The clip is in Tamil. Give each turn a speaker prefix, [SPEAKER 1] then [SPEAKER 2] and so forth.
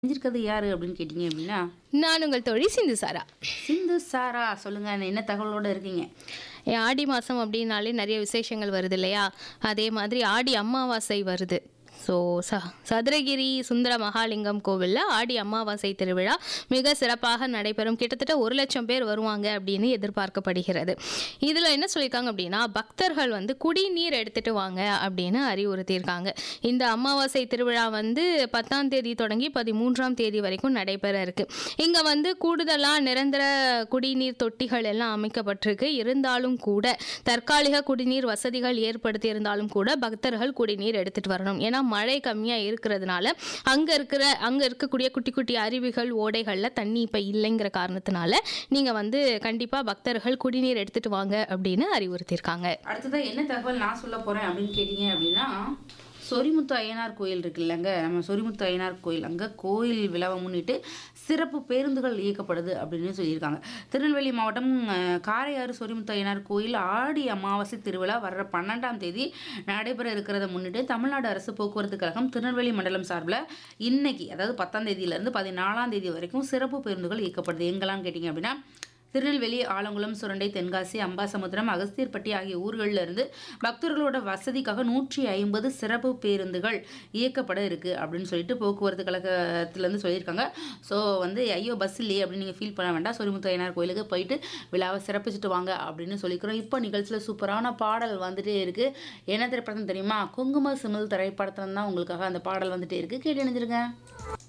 [SPEAKER 1] செஞ்சிருக்கிறது யாரு அப்படின்னு கேட்டீங்க அப்படின்னா,
[SPEAKER 2] நான் உங்கள் தோழி சிந்து சாரா.
[SPEAKER 1] சிந்து சாரா சொல்லுங்க. என்ன தகவலோட இருக்கீங்க?
[SPEAKER 2] ஆடி மாதம் அப்படின்னாலே நிறைய விசேஷங்கள் வருது இல்லையா? அதே மாதிரி ஆடி அமாவாசை வருது. ஸோ சதுரகிரி சுந்தர மகாலிங்கம் கோவிலில் ஆடி அமாவாசை திருவிழா மிக சிறப்பாக நடைபெறும். கிட்டத்தட்ட 1,00,000 பேர் வருவாங்க அப்படின்னு எதிர்பார்க்கப்படுகிறது. இதில் என்ன சொல்லியிருக்காங்க அப்படின்னா, பக்தர்கள் குடிநீர் எடுத்துட்டு வாங்க அப்படின்னு அறிவுறுத்தியிருக்காங்க. இந்த அமாவாசை திருவிழா 10ஆம் தேதி தொடங்கி 13ஆம் தேதி வரைக்கும் நடைபெற இருக்கு. இங்கே கூடுதலாக நிரந்தர குடிநீர் தொட்டிகள் எல்லாம் அமைக்கப்பட்டிருக்கு. இருந்தாலும் கூட தற்காலிக குடிநீர் வசதிகள் ஏற்படுத்தி இருந்தாலும் கூட பக்தர்கள் குடிநீர் எடுத்துட்டு வரணும். ஏன்னா மழை கம்மியா இருக்கிறதுனால அங்க இருக்கக்கூடிய குட்டி குட்டி அருவிகள் ஓடைகள்ல தண்ணி இப்ப இல்லைங்கிற காரணத்தினால நீங்க கண்டிப்பா பக்தர்கள் குடிநீர் எடுத்துட்டு வாங்க அப்படின்னு அறிவுறுத்தியிருக்காங்க.
[SPEAKER 1] அடுத்ததான் என்ன தகவல் நான் சொல்ல போறேன் அப்படின்னு கேட்டீங்க அப்படின்னா, சொரிமுத்து அய்யனார் கோயில் இருக்குல்லங்க, நம்ம சொரிமுத்து அய்யனார் கோயில், அங்கே கோயில் விழாவை முன்னிட்டு சிறப்பு பேருந்துகள் இயக்கப்படுது அப்படின்னு சொல்லியிருக்காங்க. திருநெல்வேலி மாவட்டம் காரையாறு சொரிமுத்து அய்யனார் கோயில் ஆடி அமாவாசை திருவிழா வர்ற 12ஆம் தேதி நடைபெற இருக்கிறத முன்னிட்டு தமிழ்நாடு அரசு போக்குவரத்து கழகம் திருநெல்வேலி மண்டலம் சார்பில் இன்னைக்கு, அதாவது 10ஆம் தேதியிலிருந்து 14ஆம் தேதி வரைக்கும் சிறப்பு பேருந்துகள் இயக்கப்படுது. எங்கெல்லாம் கேட்டிங்க அப்படின்னா, திருநெல்வேலி, ஆலங்குளம், சுரண்டை, தென்காசி, அம்பாசமுத்திரம், அகஸ்தியர்பட்டி ஆகிய ஊர்களில் இருந்து பக்தர்களோட வசதிக்காக 150 சிறப்பு பேருந்துகள் இயக்கப்பட இருக்கு அப்படின்னு சொல்லிட்டு போக்குவரத்து கழகத்திலேருந்து சொல்லியிருக்காங்க. ஸோ ஐயோ பஸ் இல்லையே அப்படின்னு நீங்கள் ஃபீல் பண்ண வேண்டாம். சொரிமுத்து அய்யனார் கோயிலுக்கு போயிட்டு விழாவை சிறப்பிச்சுட்டு வாங்க அப்படின்னு சொல்லிக்கிறோம். இப்போ நிகழ்ச்சியில் சூப்பரான பாடல் வந்துட்டே இருக்கு. என்ன திரைப்படம் தெரியுமா? குங்கும சிமிழ் திரைப்படத்துல தான் உங்களுக்காக அந்த பாடல் வந்துட்டே இருக்கு. கேட்டு இணைஞ்சிருங்க.